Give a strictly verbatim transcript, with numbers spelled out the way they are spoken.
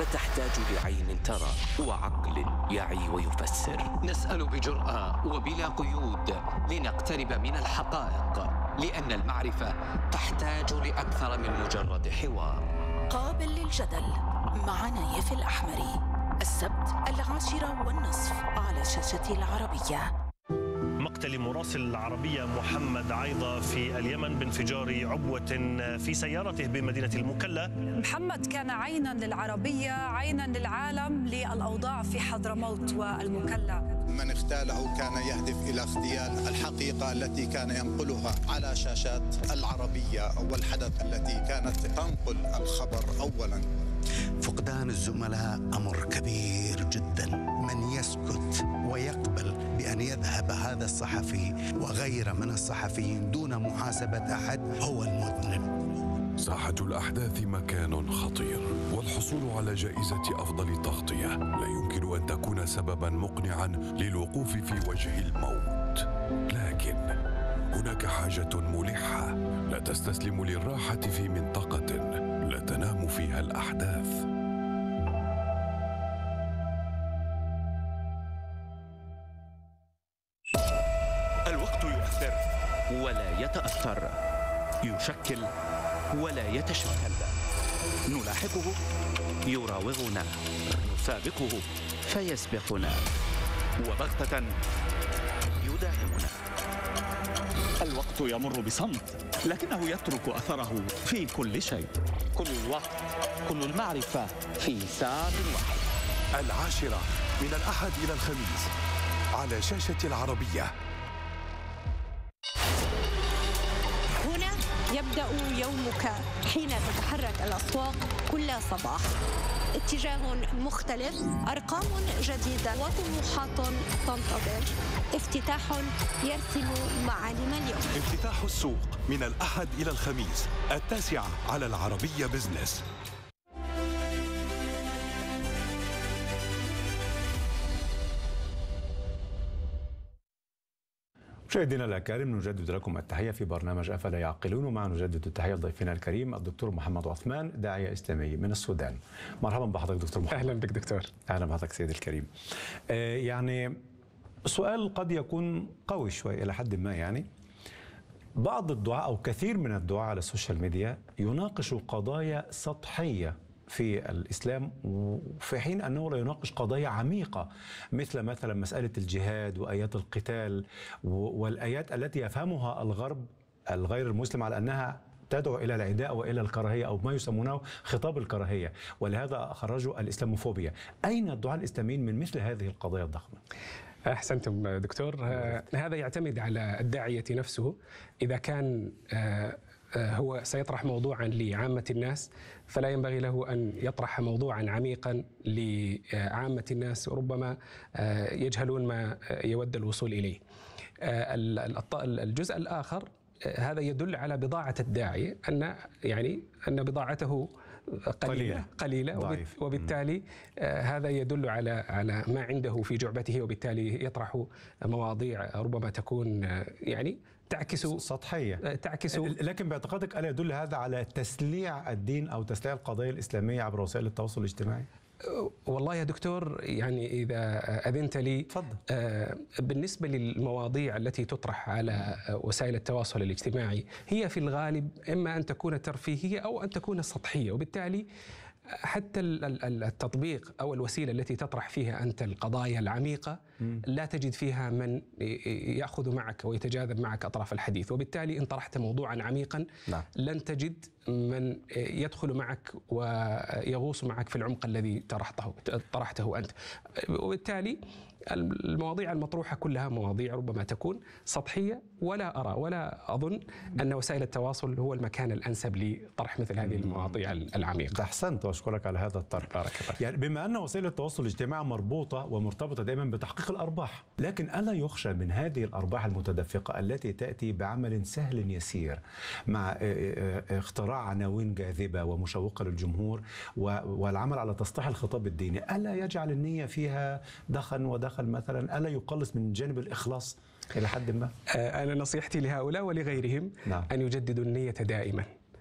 فتحتاج لعين ترى وعقل يعي ويفسر. نسأل بجرأة وبلا قيود لنقترب من الحقائق، لأن المعرفة تحتاج لأكثر من مجرد حوار. قابل للجدل مع نايف الأحمري، السبت العاشرة والنصف على شاشة العربية. مقتل مراسل العربية محمد عيضة في اليمن بانفجار عبوة في سيارته بمدينة المكلا. محمد كان عينا للعربية، عينا للعالم للأوضاع في حضرموت والمكلا. من اغتاله كان يهدف إلى اغتيال الحقيقة التي كان ينقلها على شاشات العربية، والحدث التي كانت تنقل الخبر أولا. فقدان الزملاء أمر كبير جدا، من يسكت ويقبل بأن يذهب هذا الصحفي وغير من الصحفيين دون محاسبة أحد هو المذنب. ساحة الأحداث مكان خطير، والحصول على جائزة أفضل تغطية لا يمكن أن تكون سببا مقنعا للوقوف في وجه الموت، لكن هناك حاجة ملحة، لا تستسلم للراحة في منطقة لا تنام فيها الأحداث. الوقت يؤثر ولا يتأثر، يشكل ولا يتشكل، نلاحقه يراوغنا، نسابقه فيسبقنا، وبغتة يداهمنا. الوقت يمر بصمت، لكنه يترك أثره في كل شيء. كل الوقت، كل المعرفة في ساعة واحدة. العاشرة من الأحد إلى الخميس على شاشة العربية. هنا يبدأ يومك حين تتحرك الأسواق كل صباح. اتجاه مختلف، أرقام جديدة وطموحات تنتظر. افتتاح يرسم معالم اليوم. افتتاح السوق من الأحد إلى الخميس التاسعة على العربية بزنس. مشاهدينا الأكارم، نجدد لكم التحية في برنامج أفلا يعقلون، ومع نجدد التحية لضيفنا الكريم الدكتور محمد عثمان، داعية إسلامي من السودان. مرحبا بحضرتك دكتور محمد. أهلا بك دكتور. أهلا بحضرتك سيدي الكريم. آه يعني سؤال قد يكون قوي شوي إلى حد ما، يعني بعض الدعاء أو كثير من الدعاء على السوشيال ميديا يناقشوا قضايا سطحية في الإسلام، وفي حين أنه لا يناقش قضايا عميقة مثل مثلا مسألة الجهاد وآيات القتال والآيات التي يفهمها الغرب الغير المسلم على أنها تدعو إلى العداء وإلى الكراهية أو ما يسمونه خطاب الكراهية، ولهذا خرجوا الإسلاموفوبيا. أين الدعاء الإسلاميين من مثل هذه القضايا الضخمة؟ أحسنتم دكتور. هذا يعتمد على الداعية نفسه. إذا كان هو سيطرح موضوعا لعامة الناس، فلا ينبغي له أن يطرح موضوعا عميقا لعامة الناس ربما يجهلون ما يود الوصول إليه. الجزء الآخر هذا يدل على بضاعة الداعية، أن يعني أن بضاعته قليلة قليلة وبالتالي هذا يدل على على ما عنده في جعبته، وبالتالي يطرح مواضيع ربما تكون يعني تعكس سطحية تعكس. لكن باعتقادك ألا يدل هذا على تسليع الدين أو تسليع القضايا الإسلامية عبر وسائل التواصل الاجتماعي؟ والله يا دكتور، يعني إذا أذنت لي، تفضل. بالنسبة للمواضيع التي تطرح على وسائل التواصل الاجتماعي هي في الغالب إما أن تكون ترفيهية أو أن تكون سطحية، وبالتالي حتى التطبيق أو الوسيلة التي تطرح فيها أنت القضايا العميقة لا تجد فيها من يأخذ معك ويتجاذب معك أطراف الحديث، وبالتالي إن طرحت موضوعا عميقا لا. لن تجد من يدخل معك ويغوص معك في العمق الذي طرحته طرحته أنت، وبالتالي المواضيع المطروحة كلها مواضيع ربما تكون سطحية، ولا أرى ولا أظن أن وسائل التواصل هو المكان الأنسب لطرح مثل هذه المواضيع العميقة. أحسنت وأشكرك على هذا الطرح. بارك الله. يعني بما أن وسائل التواصل الاجتماعي مربوطة ومرتبطة دائما بتحقيق الأرباح، لكن ألا يخشى من هذه الأرباح المتدفقة التي تأتي بعمل سهل يسير مع اختراع عناوين جاذبة ومشوقة للجمهور والعمل على تسطيح الخطاب الديني، ألا يجعل النية فيها دخن ودخن مثلا؟ ألا يقلص من جانب الإخلاص إلى حد ما؟ أنا نصيحتي لهؤلاء ولغيرهم نعم. أن يجددوا النية دائما.